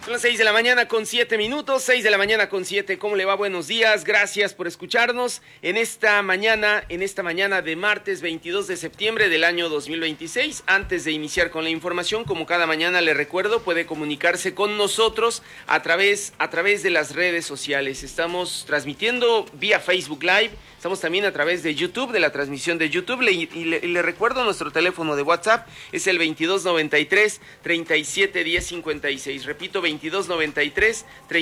Son las 6 de la mañana con 7 minutos, 6 de la mañana con 7. ¿Cómo le va? Buenos días, gracias por escucharnos en esta mañana de martes 22 de septiembre del año 2026. Antes de iniciar con la información, como cada mañana le recuerdo, puede comunicarse con nosotros a través de las redes sociales. Estamos transmitiendo vía Facebook Live, estamos también a través de YouTube, de la transmisión de YouTube. Le recuerdo, nuestro teléfono de WhatsApp es el 2293 37 10 56. Repito, 2293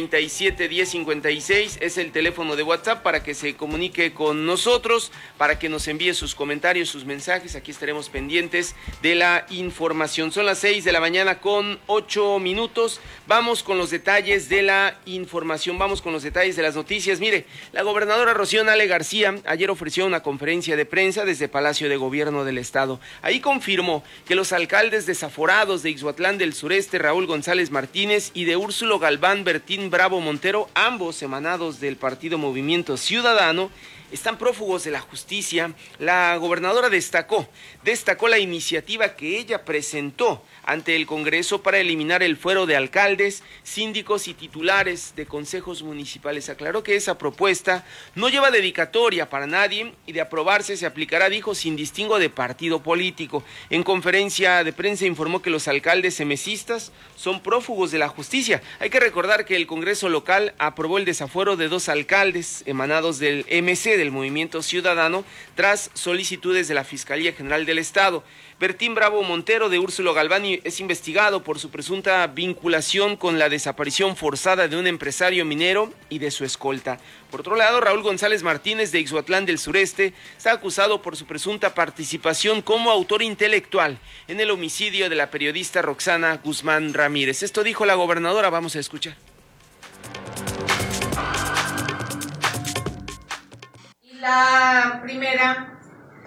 37 10 56 es el teléfono de WhatsApp para que se comunique con nosotros, para que nos envíe sus comentarios, sus mensajes. Aquí estaremos pendientes de la información. Son las 6 de la mañana con 8 minutos. Vamos con los detalles de la información, vamos con los detalles de las noticias. Mire, la gobernadora Rocío Nale García ayer ofreció una conferencia de prensa desde Palacio de Gobierno del Estado. Ahí confirmó que los alcaldes desaforados de Ixhuatlán del Sureste, Raúl González Martínez, y de Úrsulo Galván Bertín Bravo Montero, ambos emanados del partido Movimiento Ciudadano, están prófugos de la justicia. La gobernadora destacó la iniciativa que ella presentó ante el Congreso para eliminar el fuero de alcaldes, síndicos y titulares de consejos municipales. Aclaró que esa propuesta no lleva dedicatoria para nadie y de aprobarse se aplicará, dijo, sin distingo de partido político. En conferencia de prensa informó que los alcaldes emesistas son prófugos de la justicia. Hay que recordar que el Congreso local aprobó el desafuero de 2 alcaldes emanados del MC, del Movimiento Ciudadano, tras solicitudes de la Fiscalía General del Estado. Bertín Bravo Montero, de Úrsulo Galván, es investigado por su presunta vinculación con la desaparición forzada de un empresario minero y de su escolta. Por otro lado, Raúl González Martínez, de Ixhuatlán del Sureste, está acusado por su presunta participación como autor intelectual en el homicidio de la periodista Roxana Guzmán Ramírez. Esto dijo la gobernadora, vamos a escuchar. La primera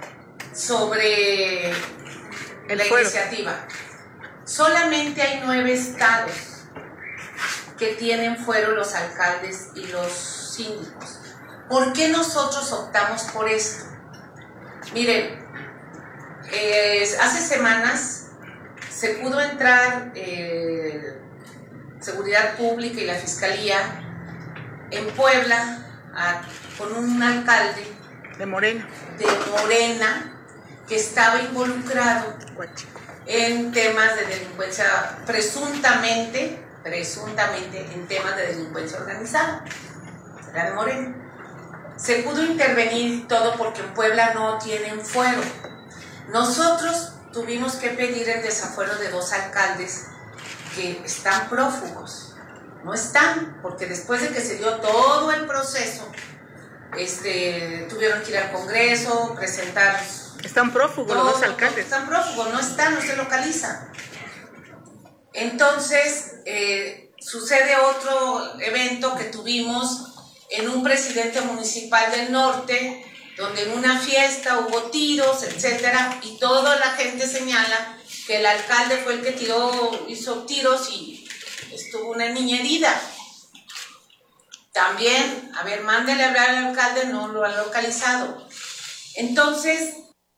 sobre la iniciativa. Solamente hay 9 estados que tienen fuero los alcaldes y los síndicos. ¿Por qué nosotros optamos por esto? Miren, hace semanas se pudo entrar Seguridad Pública y la Fiscalía en Puebla con un alcalde de Morena, que estaba involucrado en temas de delincuencia, presuntamente en temas de delincuencia organizada. Era de Morena. Se pudo intervenir y todo porque en Puebla no tienen fuero. Nosotros tuvimos que pedir el desafuero de 2 alcaldes que están prófugos. No están, porque después de que se dio todo el proceso, tuvieron que ir al Congreso, presentar. Están prófugos los 2 alcaldes. Están prófugos, no están, no se localizan. Entonces, sucede otro evento que tuvimos en un presidente municipal del norte, donde en una fiesta hubo tiros, etcétera, y toda la gente señala que el alcalde fue el que hizo tiros y estuvo una niña herida. También, a ver, mándele a hablar al alcalde, no lo ha localizado. Entonces,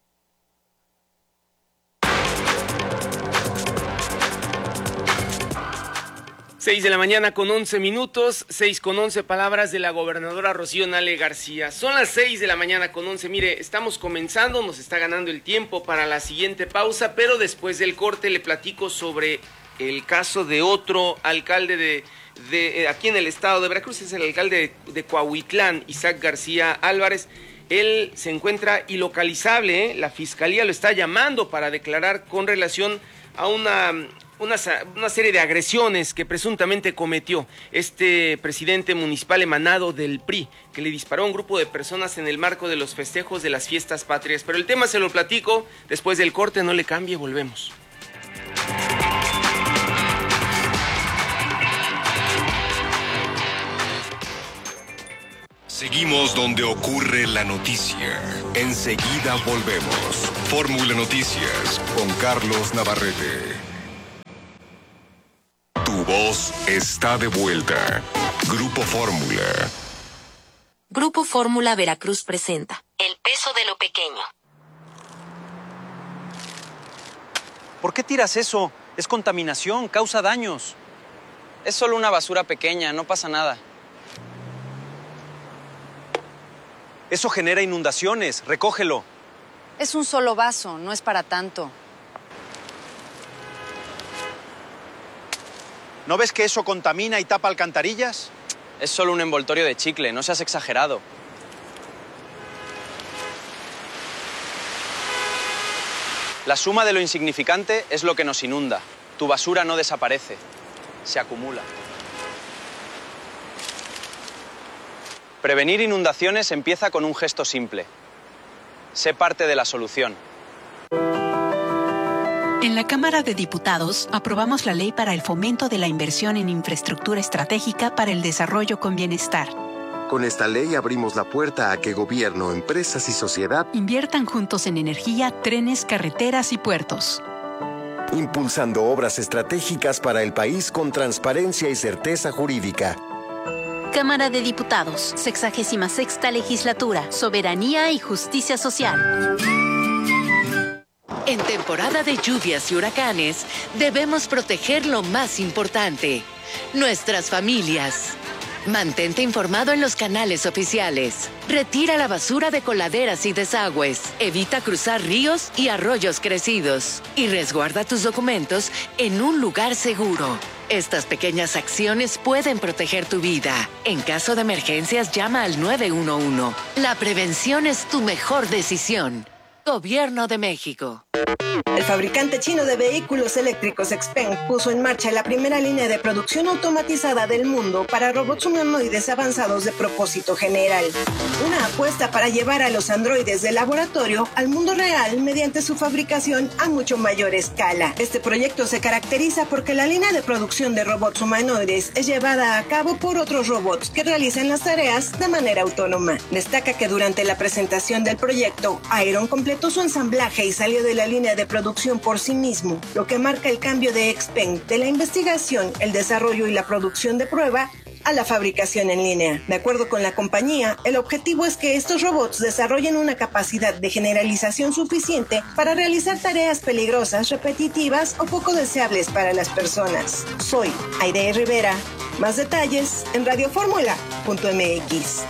6 de la mañana con 11 minutos, 6 con 11 palabras de la gobernadora Rocío Nale García. Son las 6 de la mañana con 11. Mire, estamos comenzando, nos está ganando el tiempo para la siguiente pausa, pero después del corte le platico sobre el caso de otro alcalde de aquí en el estado de Veracruz. Es el alcalde de Coahuitlán, Isaac García Álvarez. Él se encuentra ilocalizable, La Fiscalía lo está llamando para declarar con relación a una serie de agresiones que presuntamente cometió este presidente municipal emanado del PRI, que le disparó a un grupo de personas en el marco de los festejos de las fiestas patrias. Pero el tema se lo platico después del corte, no le cambie, volvemos. Seguimos donde ocurre la noticia. Enseguida volvemos. Fórmula Noticias con Carlos Navarrete. Tu voz está de vuelta. Grupo Fórmula. Grupo Fórmula Veracruz presenta El peso de lo pequeño. ¿Por qué tiras eso? Es contaminación, causa daños. Es solo una basura pequeña, no pasa nada. Eso genera inundaciones, recógelo. Es un solo vaso, no es para tanto. ¿No ves que eso contamina y tapa alcantarillas? Es solo un envoltorio de chicle, no seas exagerado. La suma de lo insignificante es lo que nos inunda. Tu basura no desaparece, se acumula. Prevenir inundaciones empieza con un gesto simple. Sé parte de la solución. En la Cámara de Diputados aprobamos la ley para el fomento de la inversión en infraestructura estratégica para el desarrollo con bienestar. Con esta ley abrimos la puerta a que gobierno, empresas y sociedad inviertan juntos en energía, trenes, carreteras y puertos. Impulsando obras estratégicas para el país con transparencia y certeza jurídica. Cámara de Diputados, 66ª Legislatura, Soberanía y Justicia Social. En temporada de lluvias y huracanes, debemos proteger lo más importante, nuestras familias. Mantente informado en los canales oficiales. Retira la basura de coladeras y desagües. Evita cruzar ríos y arroyos crecidos. Y resguarda tus documentos en un lugar seguro. Estas pequeñas acciones pueden proteger tu vida. En caso de emergencias, llama al 911. La prevención es tu mejor decisión. Gobierno de México. El fabricante chino de vehículos eléctricos XPeng puso en marcha la primera línea de producción automatizada del mundo para robots humanoides avanzados de propósito general. Una apuesta para llevar a los androides del laboratorio al mundo real mediante su fabricación a mucho mayor escala. Este proyecto se caracteriza porque la línea de producción de robots humanoides es llevada a cabo por otros robots que realizan las tareas de manera autónoma. Destaca que durante la presentación del proyecto, Iron completó su ensamblaje y salió de la línea de producción por sí mismo, lo que marca el cambio de XPeng de la investigación, el desarrollo y la producción de prueba a la fabricación en línea. De acuerdo con la compañía, el objetivo es que estos robots desarrollen una capacidad de generalización suficiente para realizar tareas peligrosas, repetitivas o poco deseables para las personas. Soy Aide Rivera. Más detalles en radioformula.mx.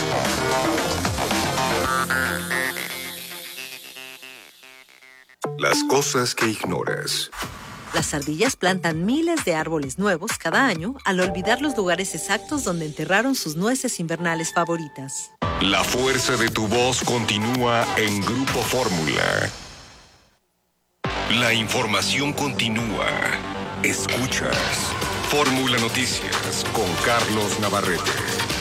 Las cosas que ignoras. Las ardillas plantan miles de árboles nuevos cada año al olvidar los lugares exactos donde enterraron sus nueces invernales favoritas. La fuerza de tu voz continúa en Grupo Fórmula. La información continúa. Escuchas Fórmula Noticias con Carlos Navarrete.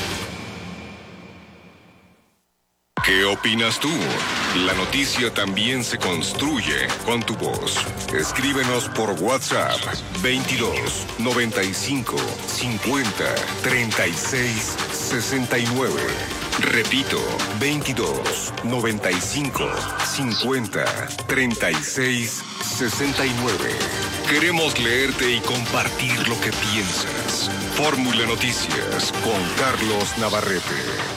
¿Qué opinas tú? La noticia también se construye con tu voz. Escríbenos por WhatsApp 22 95 50 36 69. Repito, 22 95 50 36 69. Queremos leerte y compartir lo que piensas. Fórmula Noticias con Carlos Navarrete.